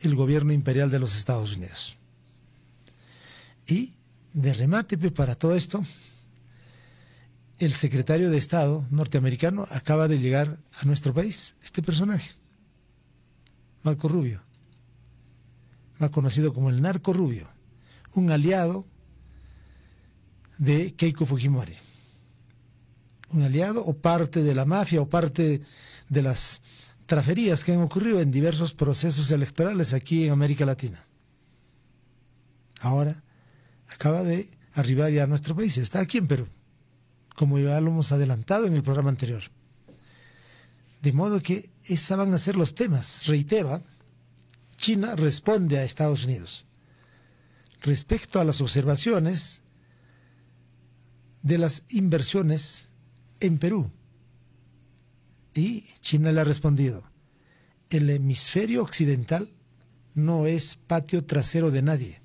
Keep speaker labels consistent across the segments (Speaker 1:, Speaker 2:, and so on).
Speaker 1: el gobierno imperial de los Estados Unidos. Y de remate para todo esto, el secretario de Estado norteamericano acaba de llegar a nuestro país, este personaje, Marco Rubio, más conocido como el Narco Rubio, un aliado de Keiko Fujimori, un aliado o parte de la mafia o parte de las traferías que han ocurrido en diversos procesos electorales aquí en América Latina. Ahora acaba de arribar ya a nuestro país, está aquí en Perú, como ya lo hemos adelantado en el programa anterior. De modo que esos van a ser los temas. Reitero, China responde a Estados Unidos respecto a las observaciones de las inversiones en Perú. Y China le ha respondido: el hemisferio occidental no es patio trasero de nadie.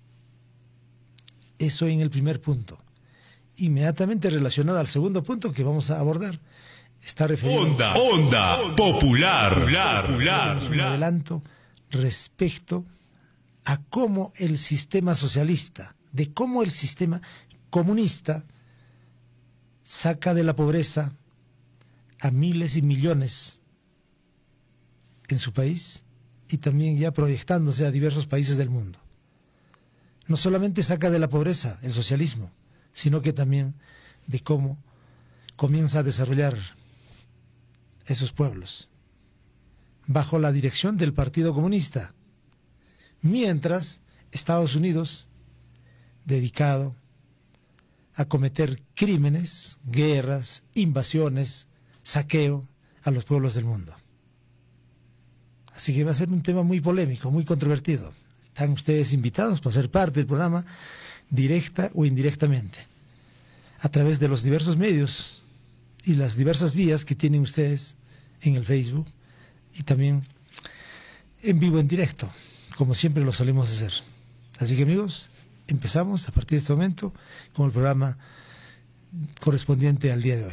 Speaker 1: Eso en el primer punto. Inmediatamente relacionado al segundo punto que vamos a abordar, está referido
Speaker 2: Onda Popular.
Speaker 1: Un adelanto respecto a cómo el sistema socialista, de cómo el sistema comunista saca de la pobreza a miles y millones en su país y también ya proyectándose a diversos países del mundo. No solamente saca de la pobreza el socialismo, sino que también de cómo comienza a desarrollar esos pueblos bajo la dirección del Partido Comunista, mientras Estados Unidos, dedicado a cometer crímenes, guerras, invasiones, saqueo a los pueblos del mundo. Así que va a ser un tema muy polémico, muy controvertido. Están ustedes invitados para ser parte del programa, directa o indirectamente, a través de los diversos medios y las diversas vías que tienen ustedes en el Facebook y también en vivo, en directo, como siempre lo solemos hacer. Así que, amigos, empezamos a partir de este momento con el programa correspondiente al día de hoy.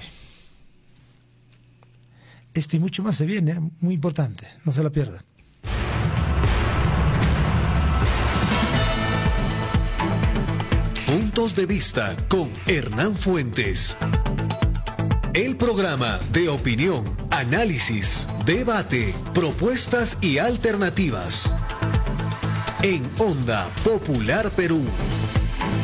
Speaker 1: Esto y mucho más se viene, muy importante, no se la pierdan.
Speaker 2: Puntos de vista con Hernán Fuentes. El programa de opinión, análisis, debate, propuestas y alternativas. En Onda Popular Perú.